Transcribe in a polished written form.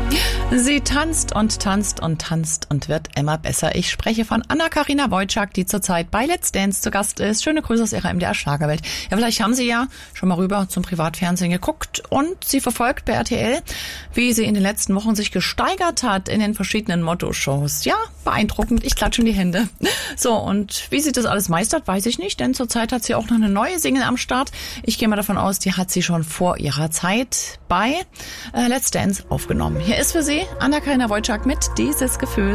Sie tanzt und tanzt und tanzt und wird immer besser. Ich spreche von Anna-Karina Wojcik, die zurzeit bei Let's Dance zu Gast ist. Schöne Grüße aus ihrer MDR Schlagerwelt. Ja, vielleicht haben Sie ja schon mal rüber zum Privatfernsehen geguckt und sie verfolgt bei RTL, wie sie in den letzten Wochen sich gesteigert hat in den verschiedenen Motto-Shows. Ja, beeindruckend. Ich klatsche in die Hände. So, und wie sie das alles meistert, weiß ich nicht, denn zurzeit hat sie auch noch eine neue Single am Start. Ich gehe mal davon aus, die hat sie schon vor ihrer Zeit bei Let's Dance aufgenommen. Hier ist für Sie Anna-Karina Wojcik mit Dieses Gefühl.